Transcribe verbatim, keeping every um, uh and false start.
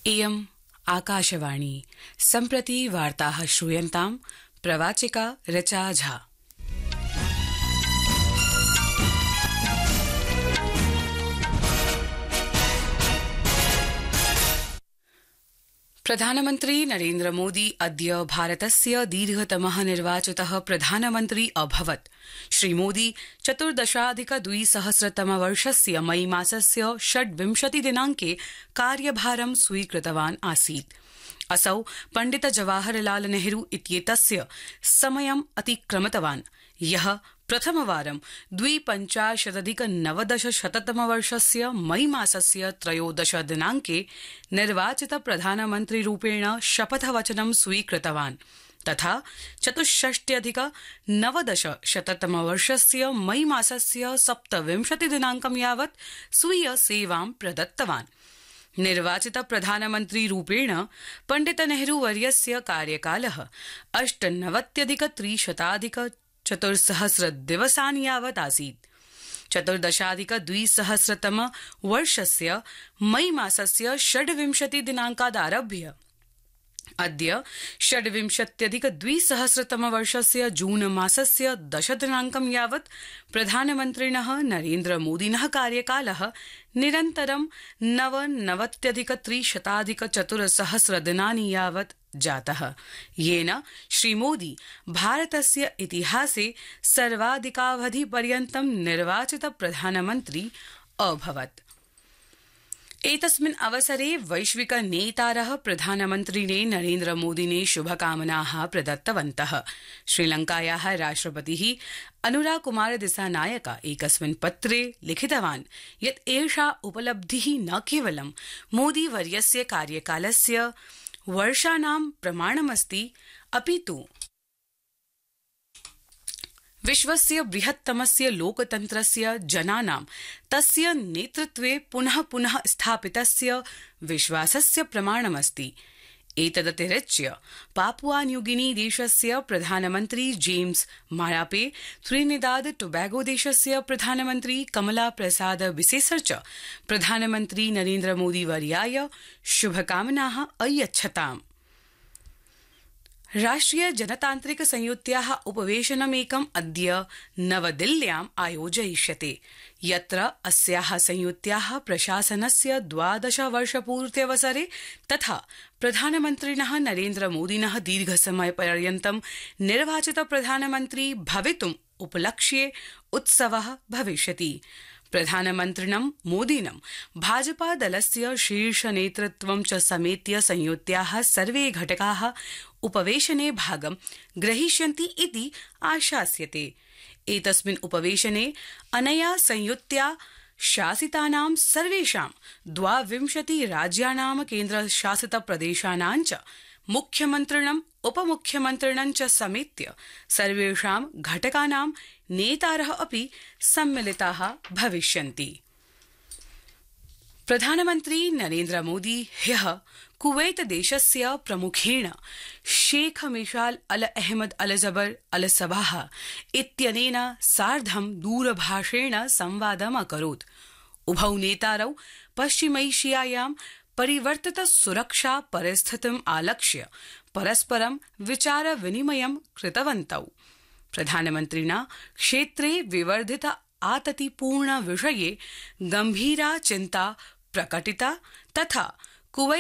इयम् आकाशवाणी सम्प्रति वार्ताः श्रूयन्ताम् प्रवाचिका रचा झा। प्रधानमन्त्री नरेन्द्र मोदी अद्य भारतस्य दीर्घतमः निर्वाचितः प्रधानमन्त्री अभवत्। श्रीमोदी चतुर्दशाधिक द्विसहस्रतमवर्षस्य मई मासस्य षड्विंशति दिनाङ्के कार्यभारं स्वीकृतवान् आसीत्। असौ पण्डित जवाहरलाल नेहरू इत्येतस्य समयम् अतिक्रमितवान्, यः प्रथमवारं द्विपञ्चाशदधिक नवदशशततमवर्षस्य मई मासस्य त्रयोदश दिनाङ्के निर्वाचित प्रधानमन्त्रीरूपेण शपथवचनं स्वीकृतवान् तथा चतुष्षष्ट्यधिक नवदशशततमवर्षस्य मई मासस्य सप्तविंशति दिनाङ्कं यावत् स्वीय सेवां प्रदत्तवान्। निर्वाचित प्रधानमन्त्रीरूपेण पण्डित नेहरूवर्यस्य कार्यकालः अष्टनवत्यधिक त्रिशताधिक चतुर्सहस्र दिवसान् यावत् आसीत्। चतुर्दशाधिक द्विसहस्रतम वर्षस्य मई मासस्य षड्विंशति दिनाङ्कादारभ्य अद्य षड्विंशत्यधिक द्विसहस्रतम वर्षस्य जून मासस्य दश दिनाङ्कं यावत् प्रधानमन्त्रिणः नरेन्द्र मोदिनः कार्यकालः निरन्तरं नवनवत्यधिक त्रिशताधिक चतुर्सहस्र दिनानि यावत् जातः, येन श्रीमोदी भारतस्य इतिहासे सर्वाधिकावधिपर्यन्तं निर्वाचित प्रधानमन्त्री अभवत्। एतस्मिन् अवसरे वैश्विक नेतारः प्रधानमन्त्रिणे नरेन्द्र मोदिने शुभकामनाः प्रदत्तवन्तः। श्रीलंकायाः राष्ट्रपतिः अनुरा कुमार दिसानायक एकस्मिन् पत्रे लिखितवान् यत् एषा उपलब्धिः न केवलं मोदीवर्यस्य कार्यकालस्य वर्षाणां प्रमाणमस्ति, अपि तु विश्वस्य बृहत्तमस्य लोकतन्त्रस्य जनानां तस्य नेतृत्वे पुनः पुनः स्थापितस्य विश्वासस्य प्रमाणमस्ति। एतदतिरिच्य पापुआ न्यूगिनी देशस्य प्रधानमन्त्री जेम्स मारापे, त्रिनिदाद टोबैगो देशस्य प्रधानमन्त्री कमला प्रसाद बिसेसर च प्रधानमन्त्री नरेन्द्र मोदी वर्याय शुभकामनाः अयच्छताम्। राष्ट्रिय जनतान्त्रिक संयुत्याः उपवेशनमेकम् अद्य नवदिल्ल्याम् आयोजयिष्यते, यत्र अस्याः संयुत्याः प्रशासनस्य द्वादश वर्षपूर्त्यवसरे तथा प्रधानमन्त्रिणः नरेन्द्र मोदिनः दीर्घसमयपर्यन्तं निर्वाचित प्रधानमन्त्री भवितुम् उपलक्ष्ये उत्सवः भविष्यति। प्रधानमन्त्रिणं मोदिनं भाजपा दलस्य शीर्षनेतृत्वं च समेत्य संयुत्याः सर्वे घटकाः उपवेशने भागं ग्रहीष्यन्ति इति आशास्यते। एतस्मिन् उपवेशने अनया संयुत्या शासितानां सर्वेषां द्वाविंशति राज्यानां केन्द्रशासित प्रदेशानां च मुख्यमन्त्रिणम् उपमुख्यमन्त्रिणं च समेत्य सर्वेषां घटकानां नेतारः अपि सम्मिलिताः भविष्यन्ति। प्रधानमन्त्री नरेन्द्र मोदी ह्यः कुवैत देशस्य प्रमुखेण शेख मिशाल अल अहमद अल जबर अल सबाह इत्यनेन सार्धं दूरभाषेण संवादम् अकरोत्। उभौ नेतारौ पश्चिमैशियायां परिवर्तित सुरक्षा परिस्थितिम् आलक्ष्य परस्परं विचार विनिमयं कृतवन्तौ। प्रधानमन्त्रिणा क्षेत्रे विवर्धित आततिपूर्ण विषये गंभीरा चिन्ता प्रकटिता तथा कुवैत